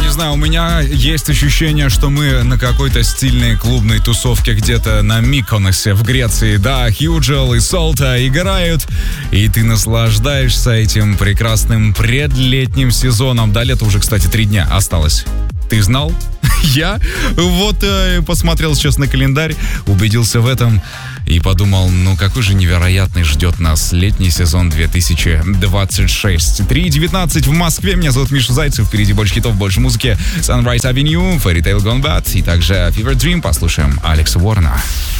знаю, у меня есть ощущение, что мы на какой-то стильной клубной тусовке где-то на Миконосе в Греции. Да, Хьюджел и Солта играют, и ты наслаждаешься этим прекрасным предлетним сезоном. До лета уже, кстати, 3 дня осталось. Ты знал? Я вот посмотрел сейчас на календарь, убедился в этом и подумал, ну какой же невероятный ждет нас летний сезон 2026. 3:19 в Москве. Меня зовут Миша Зайцев. Впереди больше хитов, больше музыки. Sunrise Avenue, Fairy Tale Gone Bad и также Fever Dream. Послушаем Алекса Уоррена.